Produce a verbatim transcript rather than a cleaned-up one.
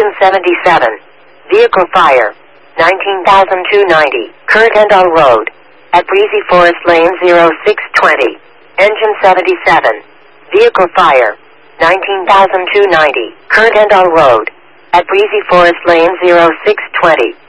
Engine seventy-seven. Vehicle fire. nineteen thousand two hundred ninety. Current and all road. At Breezy Forest Lane zero six twenty. Engine seventy-seven. Vehicle fire. nineteen thousand two hundred ninety. Current and all road. At Breezy Forest Lane zero six twenty.